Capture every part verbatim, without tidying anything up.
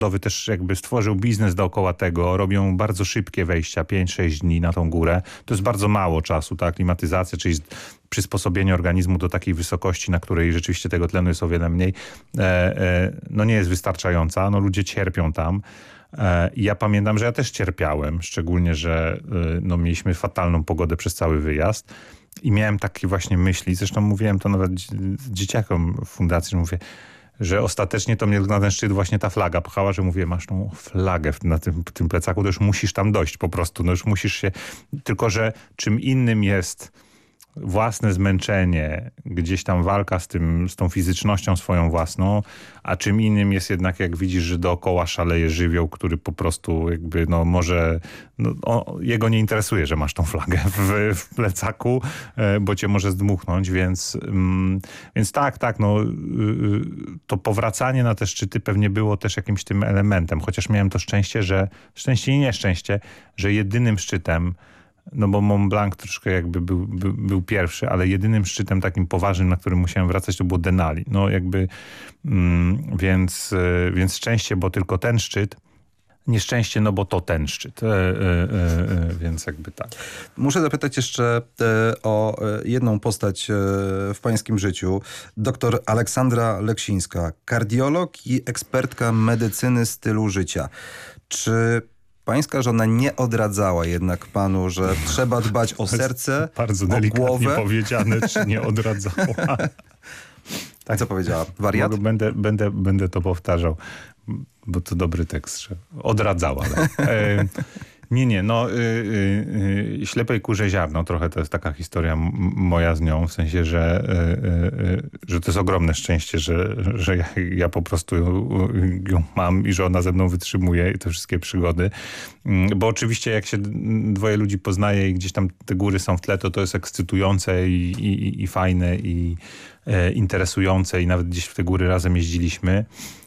też jakby stworzył biznes dookoła tego, robią bardzo szybkie wejścia, pięć sześć dni na tą górę. To jest bardzo mało czasu, ta aklimatyzacja, czyli przysposobienie organizmu do takiej wysokości, na której rzeczywiście tego tlenu jest o wiele mniej, e, e, no nie jest wystarczająca. No ludzie cierpią tam. E, ja pamiętam, że ja też cierpiałem, szczególnie, że e, no, mieliśmy fatalną pogodę przez cały wyjazd i miałem takie właśnie myśli, zresztą mówiłem to nawet dzieciakom w fundacji, że mówię, że ostatecznie to mnie na ten szczyt właśnie ta flaga pchała, że mówię, masz tą flagę na tym, tym plecaku, to już musisz tam dojść po prostu, no już musisz się, tylko że czym innym jest własne zmęczenie, gdzieś tam walka z tym, z tą fizycznością swoją własną, a czym innym jest jednak, jak widzisz, że dookoła szaleje żywioł, który po prostu jakby, no może, no, o, jego nie interesuje, że masz tą flagę w, w plecaku, bo cię może zdmuchnąć, więc, mm, więc tak, tak, no to powracanie na te szczyty pewnie było też jakimś tym elementem, chociaż miałem to szczęście, że, szczęście i nieszczęście, że jedynym szczytem, no bo Mont Blanc troszkę jakby był, był, był pierwszy, ale jedynym szczytem takim poważnym, na którym musiałem wracać, to było Denali. No jakby, mm, więc, y, więc szczęście, bo tylko ten szczyt. Nieszczęście, no bo to ten szczyt. E, e, e, więc jakby tak. Muszę zapytać jeszcze e, o jedną postać e, w pańskim życiu. Doktor Aleksandra Leksińska, kardiolog i ekspertka medycyny stylu życia. Czy pańska żona nie odradzała jednak panu, że trzeba dbać o serce, bardzo o delikatnie głowę? powiedziane, czy nie odradzała. Tak. Co powiedziała? Wariat? Mogę, będę, będę, będę to powtarzał, bo to dobry tekst. Że odradzała. E, nie, nie, no y, y, y, ślepej kurze ziarno, trochę to jest taka historia m- moja z nią, w sensie, że, y, y, że to jest ogromne szczęście, że, że ja, ja po prostu ją, ją mam i że ona ze mną wytrzymuje i te wszystkie przygody. Y, bo oczywiście jak się dwoje ludzi poznaje i gdzieś tam te góry są w tle, to to jest ekscytujące i, i, i fajne i y, interesujące i nawet gdzieś w te góry razem jeździliśmy.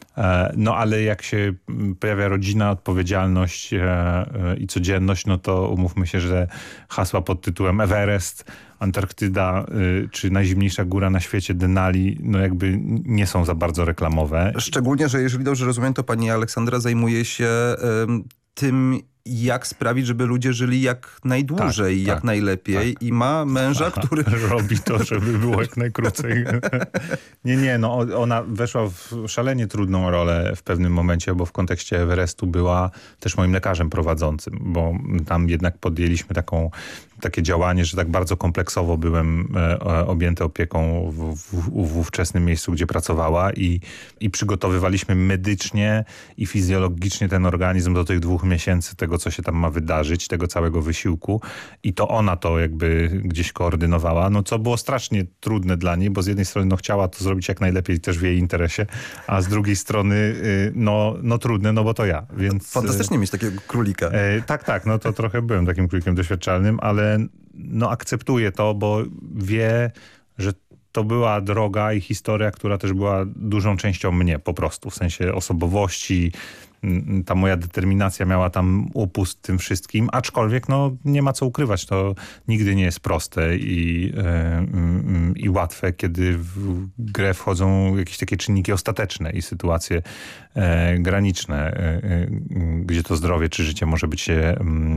No ale jak się pojawia rodzina, odpowiedzialność e, e, i codzienność, no to umówmy się, że hasła pod tytułem Everest, Antarktyda y, czy najzimniejsza góra na świecie Denali, no jakby nie są za bardzo reklamowe. Szczególnie, że jeżeli dobrze rozumiem, to pani Aleksandra zajmuje się y, tym, jak sprawić, żeby ludzie żyli jak najdłużej, tak, jak tak, najlepiej tak. i ma męża, Aha, który robi to, żeby było jak najkrócej. nie, nie, no ona weszła w szalenie trudną rolę w pewnym momencie, bo w kontekście Everestu była też moim lekarzem prowadzącym, bo tam jednak podjęliśmy taką, takie działanie, że tak bardzo kompleksowo byłem e, objęty opieką w, w, w ówczesnym miejscu, gdzie pracowała i, i przygotowywaliśmy medycznie i fizjologicznie ten organizm do tych dwóch miesięcy tego, co się tam ma wydarzyć, tego całego wysiłku i to ona to jakby gdzieś koordynowała, no co było strasznie trudne dla niej, bo z jednej strony no chciała to zrobić jak najlepiej też w jej interesie, a z drugiej strony no, no trudne, no bo to ja. Więc fantastycznie mieć takiego królika. E, tak, tak, no to trochę byłem takim królikiem doświadczalnym, ale no akceptuję to, bo wie, że to była droga i historia, która też była dużą częścią mnie po prostu, w sensie osobowości. Ta moja determinacja miała tam upust tym wszystkim, aczkolwiek no nie ma co ukrywać, to nigdy nie jest proste i, yy, i łatwe, kiedy w grę wchodzą jakieś takie czynniki ostateczne i sytuacje yy, graniczne, yy, gdzie to zdrowie czy życie może być yy,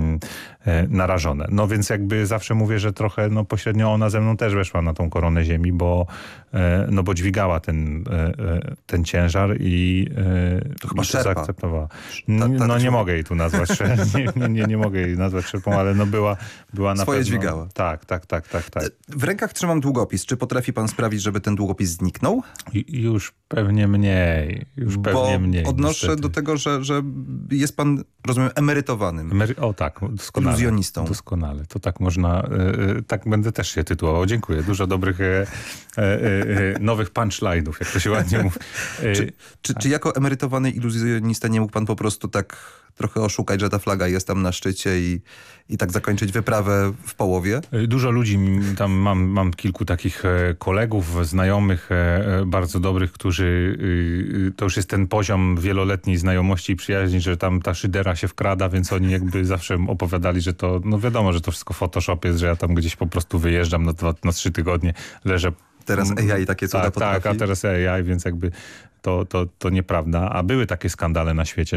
yy, narażone. No więc jakby zawsze mówię, że trochę no pośrednio ona ze mną też weszła na tą koronę ziemi, bo, yy, no bo dźwigała ten, yy, ten ciężar i yy, to chyba i szerpa. zaakceptowała. Ta, ta, no ta nie mogę jej tu nazwać, nie, nie, nie, nie mogę jej nazwać szerpą, ale no była, była na swoje pewno... dźwigała. Tak, tak, tak, tak, tak. W rękach trzymam długopis. Czy potrafi pan sprawić, żeby ten długopis zniknął? I, już pewnie mniej. Już pewnie Bo mniej. odnoszę niestety. do tego, że, że jest pan, rozumiem, emerytowanym. Emery- o tak, doskonale. Iluzjonistą. Doskonale. To tak można, y, tak będę też się tytułował. Dziękuję. Dużo dobrych y, y, y, nowych punchline'ów, jak to się ładnie mówi. Y, Czy, czy, czy jako emerytowany iluzjonista nie mógł pan po prostu tak trochę oszukać, że ta flaga jest tam na szczycie i, i tak zakończyć wyprawę w połowie? Dużo ludzi, tam mam, mam kilku takich kolegów, znajomych bardzo dobrych, którzy, to już jest ten poziom wieloletniej znajomości i przyjaźni, że tam ta szydera się wkrada, więc oni jakby zawsze opowiadali, że to, no wiadomo, że to wszystko Photoshop jest, że ja tam gdzieś po prostu wyjeżdżam na, dwa, na trzy tygodnie, leżę. Teraz A I takie cuda tak, potrafi. tak, a teraz A I, więc jakby to, to, to nieprawda, a były takie skandale na świecie,